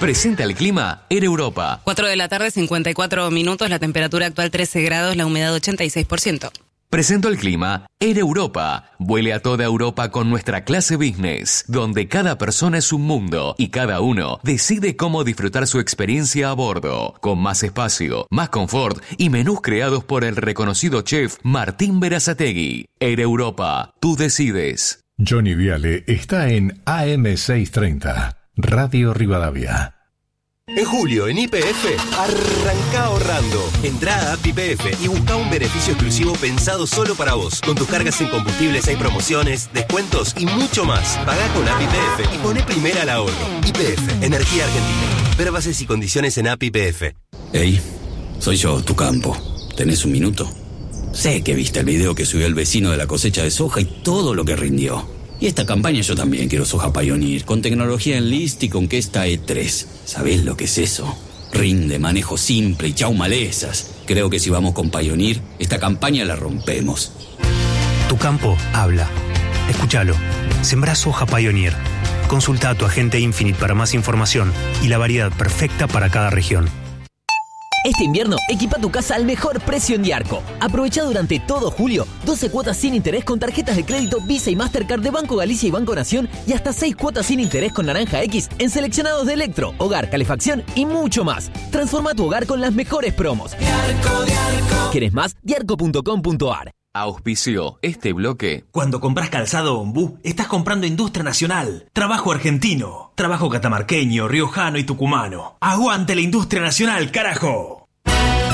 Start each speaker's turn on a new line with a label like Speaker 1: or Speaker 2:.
Speaker 1: Presenta el clima Air Europa.
Speaker 2: 4 de la tarde, 54 minutos, la temperatura actual 13 grados, la humedad 86%.
Speaker 1: Presentó el clima Air Europa. Vuele a toda Europa con nuestra clase business, donde cada persona es un mundo y cada uno decide cómo disfrutar su experiencia a bordo, con más espacio, más confort y menús creados por el reconocido chef Martín Berazategui. Air Europa, tú decides.
Speaker 3: Johnny Viale está en AM630, Radio Rivadavia.
Speaker 4: En julio, en YPF, arranca ahorrando. Entrá a App YPF y busca un beneficio exclusivo pensado solo para vos. Con tus cargas en combustibles hay promociones, descuentos y mucho más. Pagá con App YPF y poné primera al ahorro. YPF, Energía Argentina. Ver bases y condiciones en App YPF.
Speaker 5: Hey, soy yo, tu campo. ¿Tenés un minuto? Sé que viste el video que subió el vecino de la cosecha de soja y todo lo que rindió. Y esta campaña yo también quiero soja Pioneer, con tecnología Enlist y con Kesta E3. ¿Sabés lo que es eso? Rinde, manejo simple y chau malezas. Creo que si vamos con Pioneer, esta campaña la rompemos.
Speaker 6: Tu campo habla. Escúchalo. Sembrá soja Pioneer. Consulta a tu agente Infinite para más información y la variedad perfecta para cada región.
Speaker 7: Este invierno, equipa tu casa al mejor precio en Diarco. Aprovecha durante todo julio 12 cuotas sin interés con tarjetas de crédito Visa y Mastercard de Banco Galicia y Banco Nación y hasta 6 cuotas sin interés con Naranja X en seleccionados de electro, hogar, calefacción y mucho más. Transforma tu hogar con las mejores promos. Diarco. ¿Quieres más? Diarco.com.ar.
Speaker 1: Auspició este bloque.
Speaker 8: Cuando compras calzado Ombú, estás comprando industria nacional, trabajo argentino, trabajo catamarqueño, riojano y tucumano. ¡Aguante la industria nacional, carajo!